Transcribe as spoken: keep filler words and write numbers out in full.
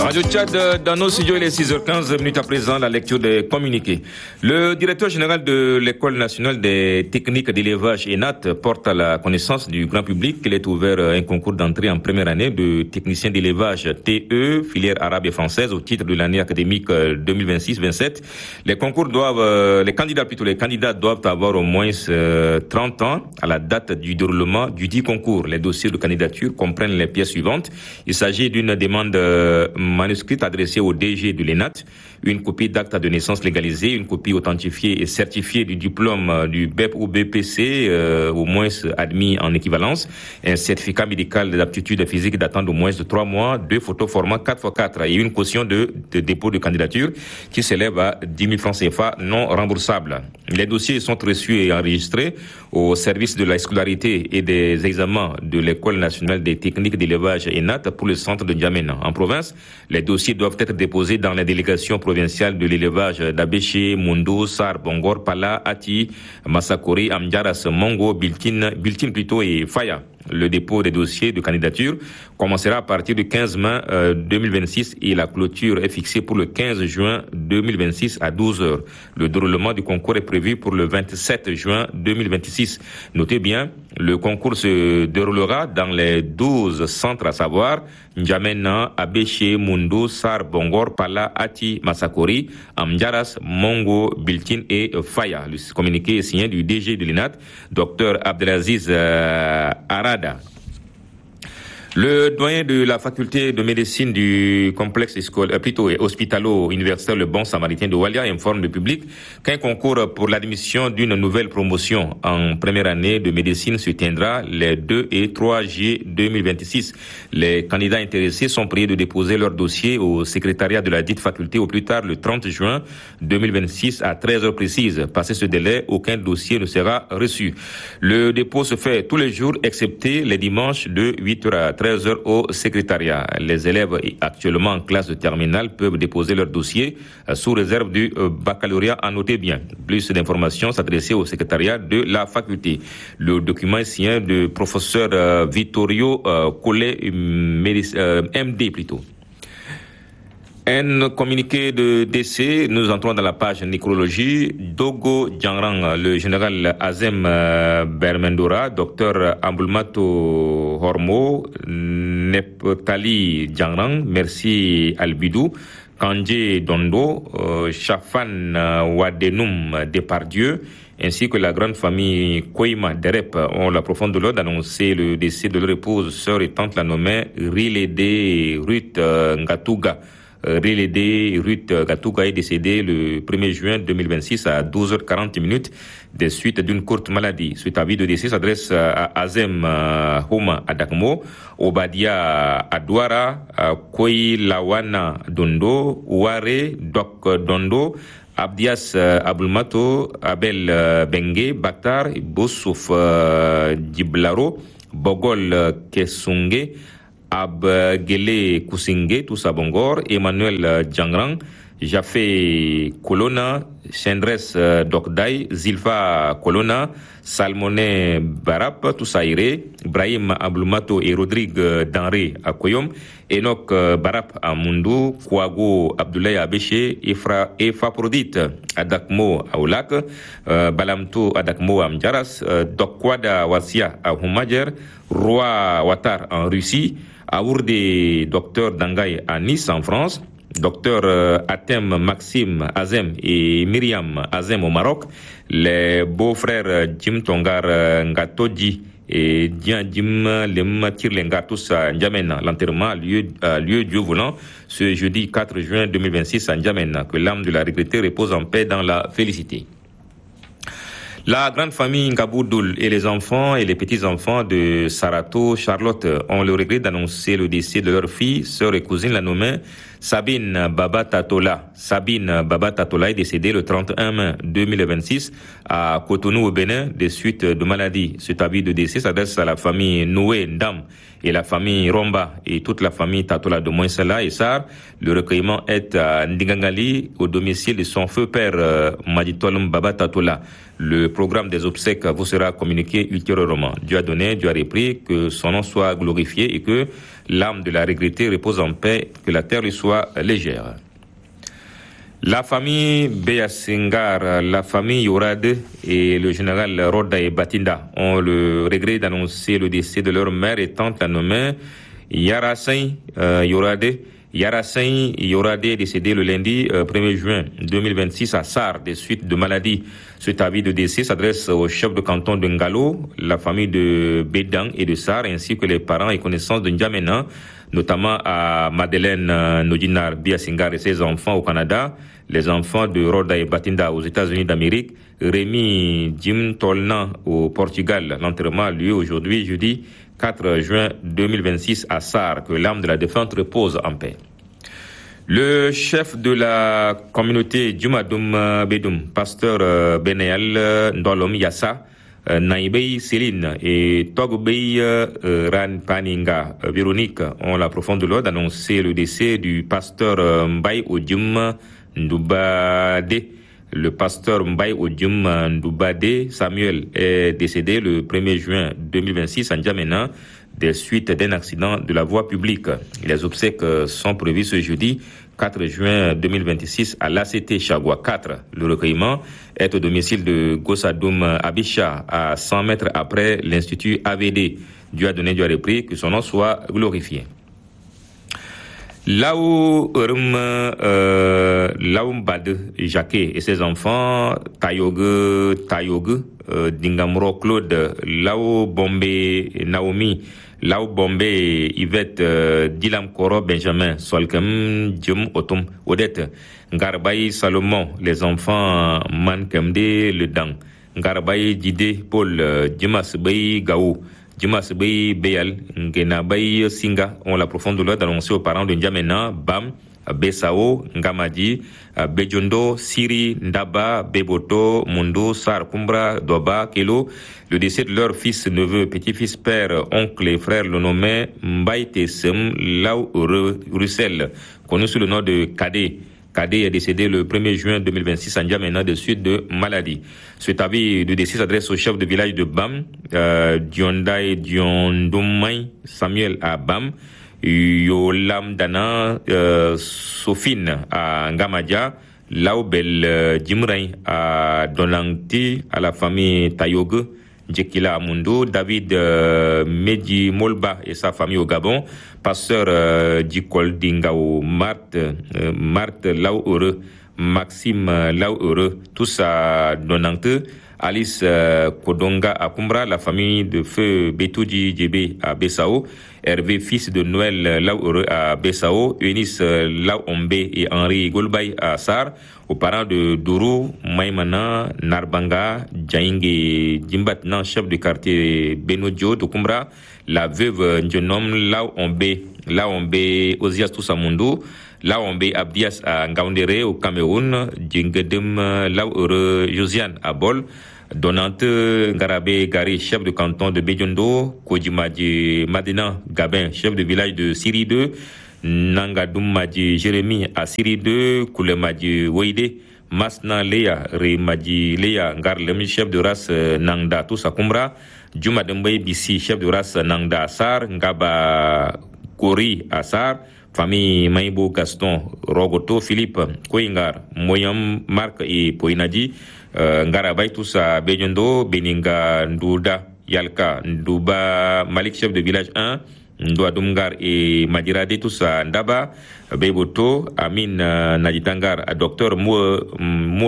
Radio Tchad, dans nos studios, il est six heures quinze minutes à présent, la lecture des communiqués. Le directeur général de l'École nationale des techniques d'élevage, ENAT, porte à la connaissance du grand public qu'il est ouvert un concours d'entrée en première année de technicien d'élevage T E, filière arabe et française, au titre de l'année académique deux mille vingt-six vingt-sept. Les concours doivent, les candidats plutôt, les candidats doivent avoir au moins trente ans à la date du déroulement du dit concours. Les dossiers de candidature comprennent les pièces suivantes. Il s'agit d'une demande manuscrite adressée au D G de l'ENAT, une copie d'acte de naissance légalisée, une copie authentifiée et certifiée du diplôme du B E P ou B P C, euh, au moins admis en équivalence, un certificat médical d'aptitude physique datant d'au moins de trois mois, deux photos format quatre par quatre et une caution de, de dépôt de candidature qui s'élève à dix mille francs C F A non remboursables. Les dossiers sont reçus et enregistrés au service de la scolarité et des examens de l'École nationale des techniques d'élevage ENAT pour le centre de N'Djamena. En province, les dossiers doivent être déposés dans les délégations provinciales de l'élevage d'Abéché, Mundo, Sar, Bongor, Pala, Ati, Massakori, Amdjaras, Mongo, Biltine, Biltine plutôt et Faya. Le dépôt des dossiers de candidature commencera à partir du quinze mai deux mille vingt-six et la clôture est fixée pour le quinze juin deux mille vingt-six à douze heures. Le déroulement du concours est prévu pour le vingt-sept juin deux mille vingt-six. Notez bien, le concours se déroulera dans les douze centres à savoir N'Djamena, Abéché, Mundo, Sar, Bongor, Pala, Ati, Massakori, Amdjaras, Mongo, Biltine et Faya. Le communiqué est signé du D G de l'ENAT, Dr Abdelaziz euh, Arad. Le doyen de la faculté de médecine du complexe scolaire, plutôt hospitalo-universitaire Le Bon Samaritain de Walia informe le public qu'un concours pour l'admission d'une nouvelle promotion en première année de médecine se tiendra les deux et trois juillet deux mille vingt-six. Les candidats intéressés sont priés de déposer leur dossier au secrétariat de la dite faculté au plus tard le trente juin deux mille vingt-six à treize heures précises. Passé ce délai, aucun dossier ne sera reçu. Le dépôt se fait tous les jours excepté les dimanches de huit heures à treize heures au secrétariat. Les élèves actuellement en classe de terminale peuvent déposer leur dossier sous réserve du baccalauréat. À noter bien. Plus d'informations s'adresser au secrétariat de la faculté. Le document est signé de professeur Vittorio Collet, M D plutôt. Un communiqué de décès, nous entrons dans la page nécrologie. Dogo Djangrang, le général Azem Bermendora, docteur Ambulmato Hormo, Neptali Djangrang, Merci Albidou, Kandje Dondo, euh, Chafan Wadenum Depardieu, ainsi que la grande famille Koima Derep ont la profonde douleur d'annoncer le décès de leur épouse, sœur et tante la nommée Rilede Ruth Ngatuga. Rilede Ruth Ngatuga est décédée le premier juin deux mille vingt-six à douze heures quarante minutes des suites d'une courte maladie. Suite avis de décès s'adresse à Azem Homa Adakmo, Obadia Adwara, Koilawana Dondo, Ouare Dok Dondo, Abdias Abulmato, Abel Bengue, Baktar, Bossouf Djiblaro, Bogol Kesunge, Abgele Kousingé, Toussa Bongor, Emmanuel Djangrang, Jafé Kolona, Chendres Dokday, Zilfa Kolona, Salmoné Barap, Toussaïre, Ibrahim Abloumato et Rodrigue Danré à Koyom, Enoch Barap à Mundu, Kouago Abdoulaye Abéché, Efra Efaprodit à Dakmo à Oulak, Balamto à Dakmo à Mdjaras, Dokwada Wasia à Humajer, Roi Watar en Russie, Aourde Docteur Dangay à Nice en France, Docteur euh, Atem Maxime Azem et Myriam Azem au Maroc, les beaux-frères Jim Tongar Ngatodji et Dian Jim Lem Tirlengar tous à N'Djamena. L'enterrement a lieu, a lieu Dieu voulant ce jeudi quatre juin deux mille vingt-six à N'Djamena. Que l'âme de la regrettée repose en paix dans la félicité. La grande famille Ngaboudoul et les enfants et les petits-enfants de Sarato Charlotte ont le regret d'annoncer le décès de leur fille, sœur et cousine, la nommée Sabine Baba Tatola. Sabine Baba Tatola est décédée le trente et un mai deux mille vingt-six à Cotonou au Bénin des suites de maladie. Cet avis de décès s'adresse à la famille Noé Ndam et la famille Romba et toute la famille Tatola de Moinsala et Sar. Le recueillement est à Ndigangali au domicile de son feu père euh, Maditolum Baba Tatola. Le programme des obsèques vous sera communiqué ultérieurement. Dieu a donné, Dieu a repris, que son nom soit glorifié et que L'âme de la regrettée repose en paix, que la terre lui soit légère. La famille Beyasingar, la famille Yorade et le général Roda et Batinda ont le regret d'annoncer le décès de leur mère et tante nommée Yarasain euh, Yorade. Yarasain Yorade est décédé le lundi euh, premier juin deux mille vingt-six à Sar des suites de maladie. Cet avis de décès s'adresse au chef de canton de Ngalo, la famille de Bédang et de Sar, ainsi que les parents et connaissances de N'Djamena, notamment à Madeleine Nodinar Beyasingar et ses enfants au Canada, les enfants de Roda et Batinda aux États-Unis d'Amérique, Rémi Jim Tolna au Portugal. L'enterrement a lieu aujourd'hui, jeudi quatre juin deux mille vingt-six à Sar. Que l'âme de la défunte repose en paix. Le chef de la communauté Djumadoum Bedoum, pasteur Benéal Ndolom Yassa, Naïbei Céline et Togbei Ran Paninga Véronique ont la profonde douleur d'annoncer le décès du pasteur Mbaye Odjum Ndoubade. Le pasteur Mbaye Odjum Ndoubade Samuel est décédé le premier juin deux mille vingt-six à N'Djamena des suites d'un accident de la voie publique. Les obsèques sont prévues ce jeudi quatre juin deux mille vingt-six à l'A C T Chagua quatre. Le recueillement est au domicile de Gossadoum Abisha, à cent mètres après l'Institut A V D. Dieu a donné, Dieu a repris, que son nom soit glorifié. Lao Urum euh, Laumbad Jacquet et ses enfants, Tayogue, Tayogue, euh, Dingamro Claude, Lao Bombé Naomi, Lao Bombé Yvette, euh, Dilam Koro Benjamin, Solkem Djum Otom Odette, Ngarbay Salomon, les enfants Man Kemde Le Dang, Ngarbay Dide Paul, euh, Dimas Bay Gaou, Dimas Bay Béal, Ngena Bay Singa ont la profonde douleur d'annoncer aux parents de N'Djamena, Bam, Besao, Ngamadi, Bejondo, Siri, Ndaba, Beboto, Mundo, Sar, Kumbra, Doba, Kelo, le décès de leur fils, neveu, petit-fils, père, oncle et frère le nommé Mbaye Tessem Lao Russel, connu sous le nom de Kadé. Kadé est décédé le premier juin deux mille vingt-six à N'Djamena de suite de maladie. Cet avis de décès s'adresse au chef de village de Bam, euh, Diondaï Diondomai Samuel à Bam, Yolam Dana euh, Sofine à Ngamadia, Laubel euh, Jimrain à Donangti, à la famille Tayogue, Djekila Amundo, David euh, Medji Molba et sa famille au Gabon, pasteur euh, Djikol Dingao, Marthe, euh, Marthe Laoure, Maxime Laoure, tous à Donangte, Alice euh, Kodonga à Kumbra, la famille de feu Betouji Djébé à Bessao, Hervé fils de Noël Laoure à Bessao, Eunice Laombe et Henri Golbay à Sar, aux parents de Dourou, Maïmana, Narbanga, Djaingue Djimbatnan, chef du quartier Benodjo de Kumbra, la veuve Ndjonom Laombe, Laombe Ozias Toussamundo, Laombe Abdias à Ngaoundéré au Cameroun, Djingedem Laoure Josiane à Bol, Donante Garabé Gari, chef de canton de Bedjondo, Kodjimadji Madina Gabin, chef de village de Siri deux, Nangadoum Madji Jérémy à Siri deux, Koulemadji Weide, Masna Leya, Remadji Leya Ngarlem, chef de race Nangda Toussa Kumbra, Djouma Dembay Bissi, chef de race Nangda Assar, Ngaba Kori Assar, famille Maïbo Gaston, Rogoto, Philippe, Koingar, Moyam, Marc et Poinadi, euh, Ngarabay, tous à Bedjondo, Beninga, Ndouda, Yalka, Ndouba, Malik, chef de village un, Ndoa Dumgar et Madirade, tous à Ndaba, Beboto, Amin, Naditangar, docteur Mou, Mou